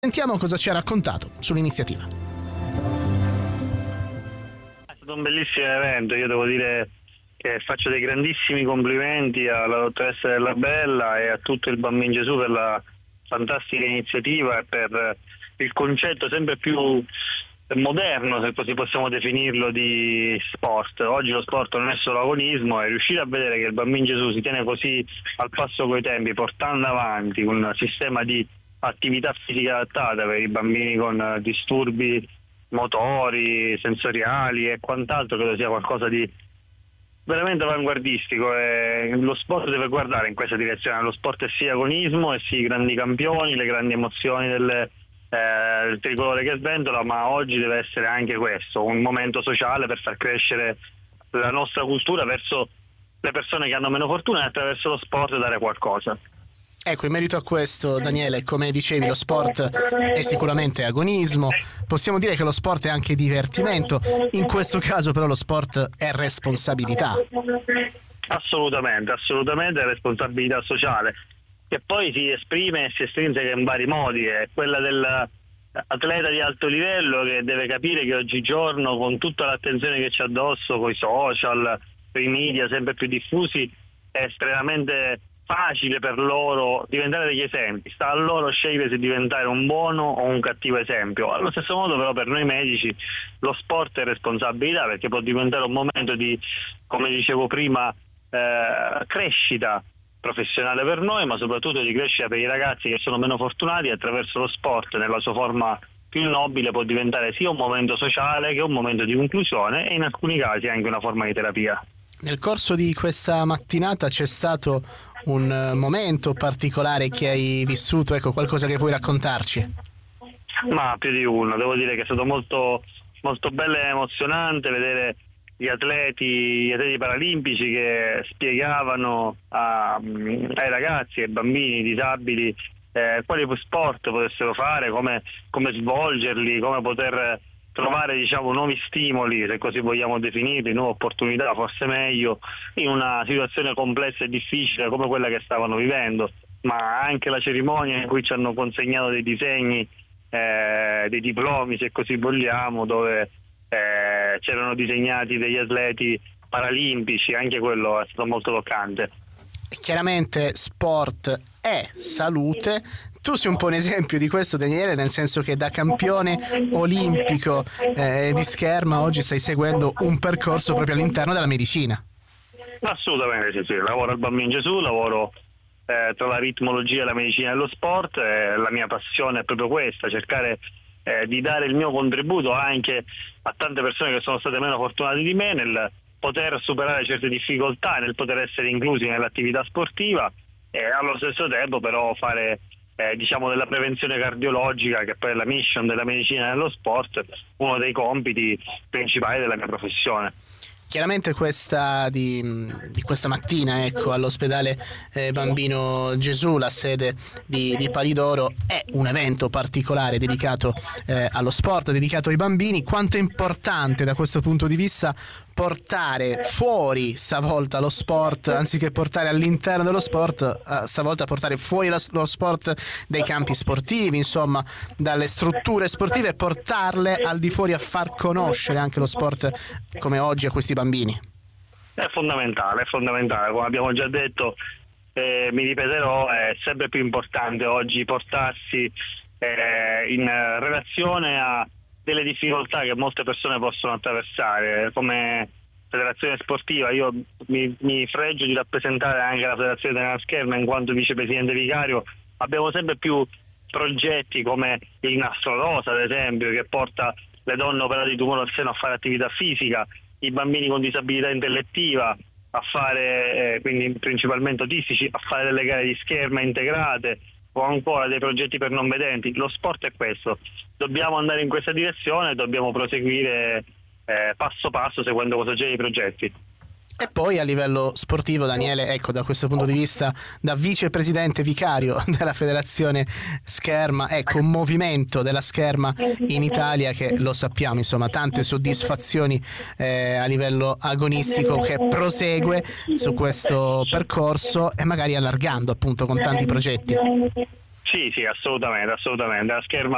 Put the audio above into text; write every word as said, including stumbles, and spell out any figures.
Sentiamo cosa ci ha raccontato sull'iniziativa. È stato un bellissimo evento, io devo dire che faccio dei grandissimi complimenti alla dottoressa Della Bella e a tutto il Bambino Gesù per la fantastica iniziativa e per il concetto sempre più moderno, se così possiamo definirlo, di sport. Oggi lo sport non è solo agonismo, e riuscire a vedere che il Bambino Gesù si tiene così al passo coi tempi, portando avanti un sistema di attività fisica adattata per i bambini con disturbi motori, sensoriali e quant'altro, credo sia qualcosa di veramente avanguardistico, e lo sport deve guardare in questa direzione. Lo sport è sì agonismo, e sì i grandi campioni, le grandi emozioni del, eh, del tricolore che sventola, ma oggi deve essere anche questo, un momento sociale per far crescere la nostra cultura verso le persone che hanno meno fortuna e attraverso lo sport dare qualcosa. Ecco, in merito a questo, Daniele, come dicevi, lo sport è sicuramente agonismo, possiamo dire che lo sport è anche divertimento, in questo caso però lo sport è responsabilità. Assolutamente, assolutamente è responsabilità sociale, che poi si esprime e si estrinseca in vari modi. È quella dell'atleta di alto livello che deve capire che oggigiorno, con tutta l'attenzione che c'è addosso, con i social, con i media sempre più diffusi, è estremamente facile per loro diventare degli esempi. Sta a loro scegliere se diventare un buono o un cattivo esempio. Allo stesso modo però per noi medici lo sport è responsabilità, perché può diventare un momento di, come dicevo prima, eh, crescita professionale per noi, ma soprattutto di crescita per i ragazzi che sono meno fortunati. Attraverso lo sport nella sua forma più nobile può diventare sia un momento sociale che un momento di inclusione, e in alcuni casi anche una forma di terapia. Nel corso di questa mattinata c'è stato un momento particolare che hai vissuto, ecco, qualcosa che vuoi raccontarci? Ma più di uno, devo dire che è stato molto, molto bello e emozionante vedere gli atleti, gli atleti paralimpici che spiegavano a, ai ragazzi e ai bambini disabili eh, quali sport potessero fare, come, come svolgerli, come poter trovare, diciamo, nuovi stimoli, se così vogliamo definirli, nuove opportunità, forse meglio, in una situazione complessa e difficile come quella che stavano vivendo. Ma anche la cerimonia in cui ci hanno consegnato dei disegni, eh, dei diplomi, se così vogliamo, dove eh, c'erano disegnati degli atleti paralimpici, anche quello è stato molto toccante. Chiaramente sport è salute. Tu sei un po' un esempio di questo, Daniele, nel senso che da campione olimpico eh, di scherma oggi stai seguendo un percorso proprio all'interno della medicina. Assolutamente sì, sì. Lavoro al Bambino Gesù, lavoro eh, tra la ritmologia, la medicina e lo sport. Eh, la mia passione è proprio questa, cercare eh, di dare il mio contributo anche a tante persone che sono state meno fortunate di me, nel poter superare certe difficoltà, nel poter essere inclusi nell'attività sportiva, e allo stesso tempo però fare Eh, diciamo della prevenzione cardiologica, che poi è la mission della medicina e dello sport, uno dei compiti principali della mia professione. Chiaramente questa di, di questa mattina, ecco, all'ospedale eh, Bambino Gesù, la sede di, di Palidoro, è un evento particolare dedicato eh, allo sport, dedicato ai bambini. Quanto è importante da questo punto di vista portare fuori stavolta lo sport, anziché portare all'interno dello sport, eh, stavolta portare fuori lo, lo sport dai campi sportivi, insomma dalle strutture sportive, e portarle al di fuori a far conoscere anche lo sport come oggi a questi bambini. È fondamentale, è fondamentale, come abbiamo già detto, eh, mi ripeterò, è sempre più importante oggi portarsi eh, in relazione a delle difficoltà che molte persone possono attraversare. Come federazione sportiva io mi, mi fregio di rappresentare anche la federazione della scherma in quanto vicepresidente vicario. Abbiamo sempre più progetti come il Nastro Rosa, ad esempio, che porta le donne operate di tumore al seno a fare attività fisica, i bambini con disabilità intellettiva a fare, eh, quindi principalmente autistici, a fare delle gare di scherma integrate, o ancora dei progetti per non vedenti. Lo sport è questo, dobbiamo andare in questa direzione, dobbiamo proseguire eh, passo passo seguendo questo genere di progetti. E poi a livello sportivo, Daniele, ecco, da questo punto di vista, da vicepresidente vicario della federazione Scherma, ecco, un movimento della Scherma in Italia che, lo sappiamo, insomma, tante soddisfazioni eh, a livello agonistico, che prosegue su questo percorso e magari allargando appunto con tanti progetti. Sì, sì, assolutamente, assolutamente. La Scherma